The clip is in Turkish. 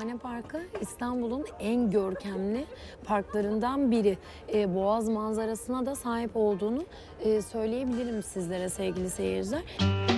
Kestane Parkı İstanbul'un en görkemli parklarından biri. Boğaz manzarasına da sahip olduğunu söyleyebilirim sizlere sevgili seyirciler.